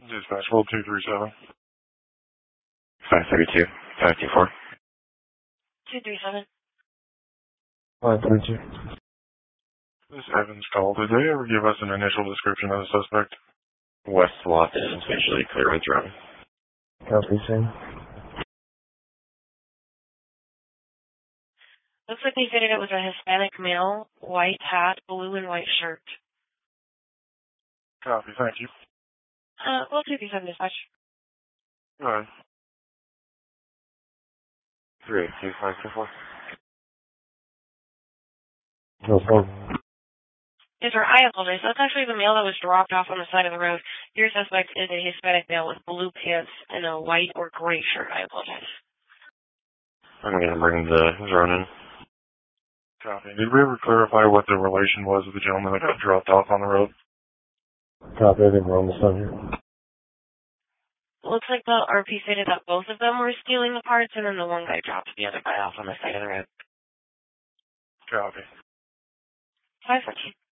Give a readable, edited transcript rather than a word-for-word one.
Dispatch, hold 237. 532. 524. 237. 532. This Evans call. Did they ever give us an initial description of the suspect? West Lawton, visually clear with drone. Copy, same. Looks like they fitted it with a Hispanic male, white hat, blue and white shirt. Copy, thank you. Well, 237 dispatch. Go ahead. 382. 524. No problem. Yes, sir, I apologize. That's actually the male that was dropped off on the side of the road. Your suspect is a Hispanic male with blue pants and a white or gray shirt. I apologize. I'm going to bring the drone in. Copy. Did we ever clarify what the relation was of the gentleman that got dropped off on the road? Copy, I think we're almost done here. Looks like the RP stated that both of them were stealing the parts, and then the one guy dropped the other guy off on the side of the road. Copy. 514.